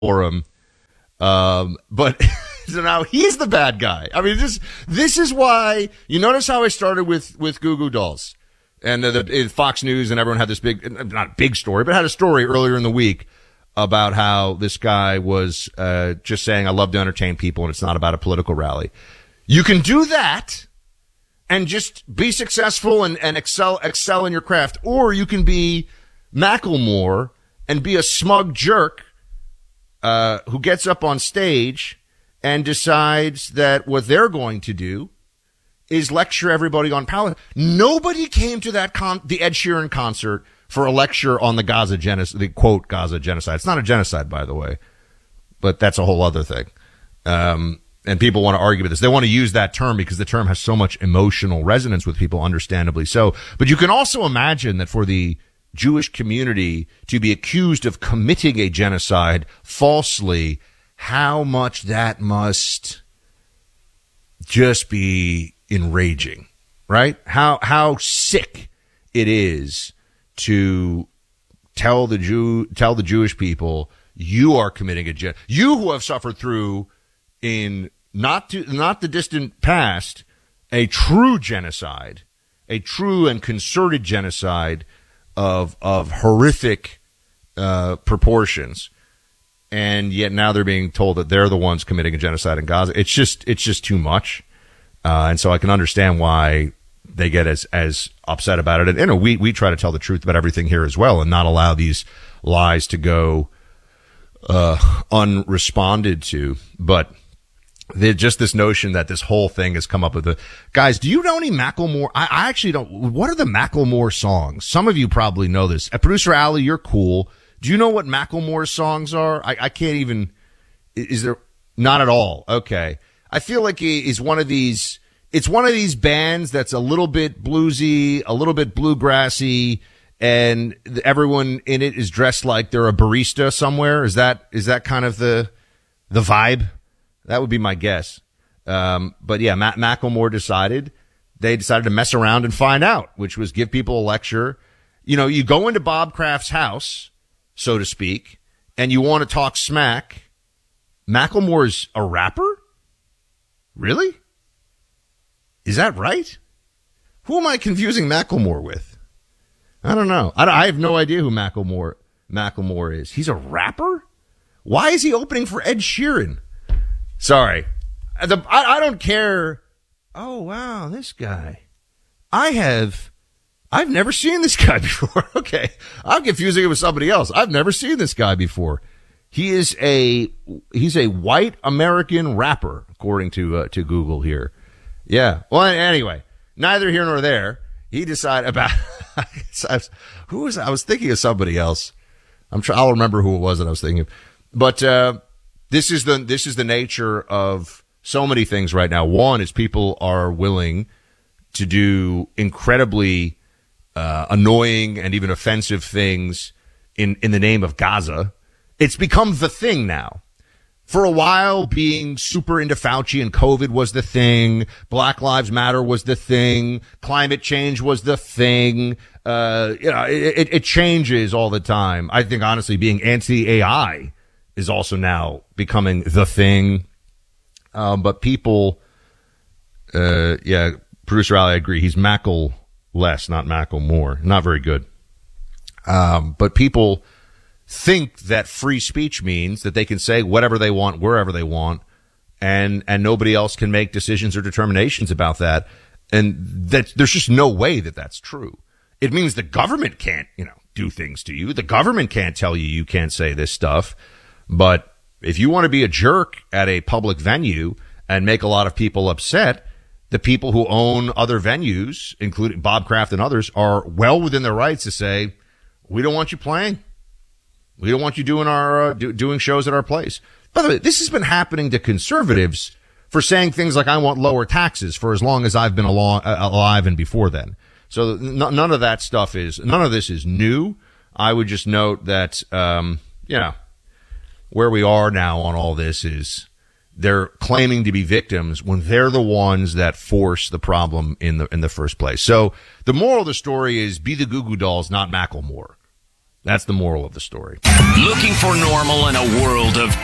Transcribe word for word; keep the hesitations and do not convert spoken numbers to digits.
for him. Um, but so now he's the bad guy. I mean, this this is why you notice how I started with with Goo Goo Dolls and the, the Fox News and everyone had this big, not big story, but had a story earlier in the week about how this guy was uh, just saying, I love to entertain people and it's not about a political rally. You can do that and just be successful and, and excel excel in your craft, or you can be Macklemore and be a smug jerk uh, who gets up on stage and decides that what they're going to do is lecture everybody on politics. Nobody came to that con- the Ed Sheeran concert for a lecture on the Gaza genocide, the quote Gaza genocide. It's not a genocide, by the way, but that's a whole other thing. Um, and people want to argue with this. They want to use that term because the term has so much emotional resonance with people, understandably so. But you can also imagine that for the Jewish community to be accused of committing a genocide falsely, how much that must just be enraging, right? How, how sick it is to tell the Jew, tell the Jewish people, you are committing a gen, you who have suffered through in not to, not the distant past, a true genocide, a true and concerted genocide of, of horrific, uh, proportions. And yet now they're being told that they're the ones committing a genocide in Gaza. It's just, it's just too much. Uh, and so I can understand why they get as, as upset about it. And, you know, we, we try to tell the truth about everything here as well and not allow these lies to go, uh, unresponded to. But just this notion that this whole thing has come up with the guys. Do you know any Macklemore? I, I actually don't. What are the Macklemore songs? Some of you probably know this. Uh, Producer Ali, you're cool. Do you know what Macklemore's songs are? I, I can't even. Is there not at all? Okay. I feel like he is one of these. It's one of these bands that's a little bit bluesy, a little bit bluegrassy, and everyone in it is dressed like they're a barista somewhere. Is that is that kind of the the vibe? That would be my guess. Um, but yeah, Matt Macklemore decided they decided to mess around and find out, which was give people a lecture. You know, you go into Bob Kraft's house, so to speak, and you want to talk smack. Macklemore's a rapper? Really? Is that right? Who am I confusing Macklemore with? I don't know. I, I have no idea who Macklemore, Macklemore is. He's a rapper? Why is he opening for Ed Sheeran? Sorry. The, I, I don't care. Oh, wow, this guy. I have, I've never seen this guy before. Okay. I'm confusing it with somebody else. I've never seen this guy before. He is a, he's a white American rapper, according to, uh, to Google here. Yeah. Well, anyway, neither here nor there. He decided about, who was, I was thinking of somebody else. I'm sure I'll remember who it was that I was thinking of. But, uh, This is the this is the nature of so many things right now. One is people are willing to do incredibly uh, annoying and even offensive things in, in the name of Gaza. It's become the thing now. For a while, being super into Fauci and COVID was the thing. Black Lives Matter was the thing. Climate change was the thing. Uh, you know, it, it changes all the time. I think honestly, being anti-A I is also now becoming the thing. Um, but people, uh, yeah, Producer Ali, I agree. He's Mackle less, not Macklemore. Not very good. Um, but people think that free speech means that they can say whatever they want, wherever they want, and, and nobody else can make decisions or determinations about that. And that there's just no way that that's true. It means the government can't, you know, do things to you. The government can't tell you you can't say this stuff. But if you want to be a jerk at a public venue and make a lot of people upset, the people who own other venues, including Bob Kraft and others, are well within their rights to say, we don't want you playing. We don't want you doing our uh, do, doing shows at our place. By the way, this has been happening to conservatives for saying things like, I want lower taxes for as long as I've been along, uh, alive and before then. So n- none of that stuff is, none of this is new. I would just note that, um, you know, where we are now on all this is they're claiming to be victims when they're the ones that force the problem in the in the first place. So the moral of the story is be the Goo Goo Dolls, not Macklemore. That's the moral of the story. Looking for normal in a world of